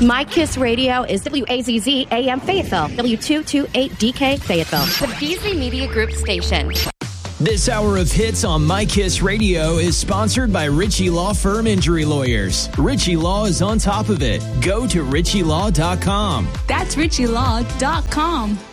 My Kiss Radio is WAZZ AM Fayetteville, W228DK Fayetteville. The Beasley Media Group station. This hour of hits on My Kiss Radio is sponsored by Ritchie Law Firm Injury Lawyers. Ritchie Law is on top of it. Go to ritchielaw.com. That's ritchielaw.com.